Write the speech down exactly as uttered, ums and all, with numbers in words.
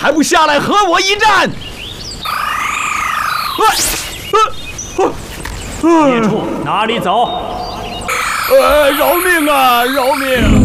还不下来和我一战？ 孽畜哪里走？ 呃，饶命啊，饶命！